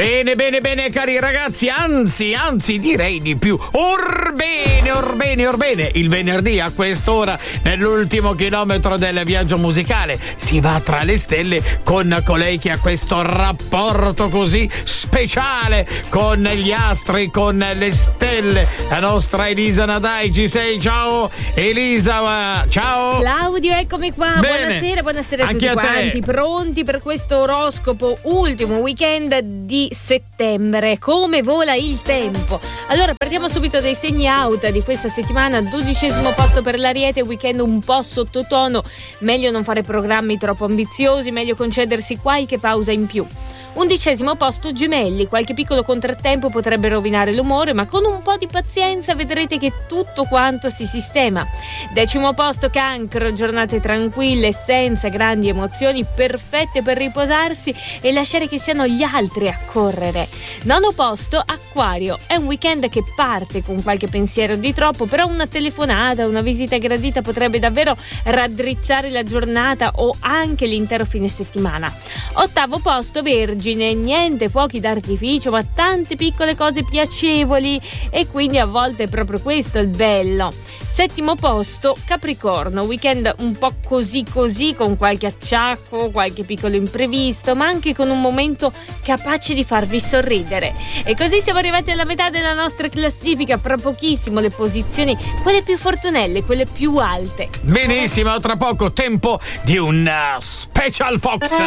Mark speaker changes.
Speaker 1: Bene, cari ragazzi, anzi, direi di più. Orbene, il venerdì a quest'ora, nell'ultimo chilometro del viaggio musicale, si va tra le stelle con colei che ha questo rapporto così speciale con gli astri, con le stelle, la nostra Elisa Nadai. Ci sei? Ciao Elisa, ciao
Speaker 2: Claudio, eccomi qua.
Speaker 1: Bene.
Speaker 2: Buonasera a
Speaker 1: Anche
Speaker 2: tutti
Speaker 1: a te.
Speaker 2: quanti, pronti per questo oroscopo ultimo weekend di settembre. Come vola il tempo. Allora partiamo subito dai segni out di questa settimana. 12° posto per l'Ariete, weekend un po' sottotono, meglio non fare programmi troppo ambiziosi, meglio concedersi qualche pausa in più. 11° posto Gemelli, qualche piccolo contrattempo potrebbe rovinare l'umore, ma con un po' di pazienza vedrete che tutto quanto si sistema. 10° posto Cancro, giornate tranquille, senza grandi emozioni, perfette per riposarsi e lasciare che siano gli altri a correre. 9° posto Acquario, è un weekend che parte con qualche pensiero di troppo, però una telefonata, una visita gradita potrebbe davvero raddrizzare la giornata o anche l'intero fine settimana. 8° posto Vergine, niente fuochi d'artificio ma tante piccole cose piacevoli e quindi a volte è proprio questo il bello. 7° posto Capricorno, weekend un po' così con qualche acciacco, qualche piccolo imprevisto, ma anche con un momento capace di farvi sorridere. E così siamo arrivati alla metà della nostra classifica, fra pochissimo le posizioni, quelle più fortunelle, quelle più alte.
Speaker 1: Benissimo, tra poco tempo di un Special Fox.